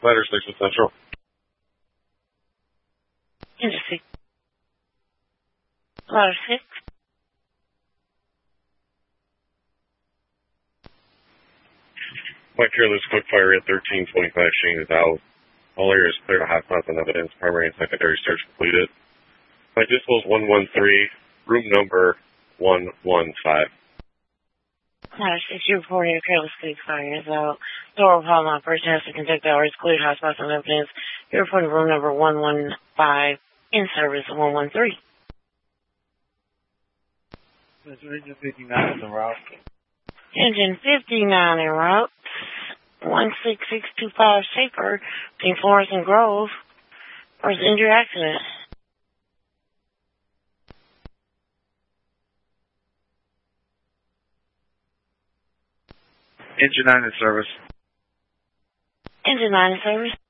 Ladder Station Central. Engine 6. Ladder 6. Mike Careless, quick fire at 1325 Shane is out. All areas clear to hotspots and evidence. Primary and secondary search completed. My dispo is 113, room number 115. Ladder 6, you're reporting a careless quick fire is out. Door of hall operation has to conduct hours, cleared hotspots and evidence. You're reporting room number 115 in service 113. Engine 59 is en route. Engine 59 en route. 16625 Schaefer between Florence and Grove. Where's the injury accident? Engine 9 in service. Engine 9 in service.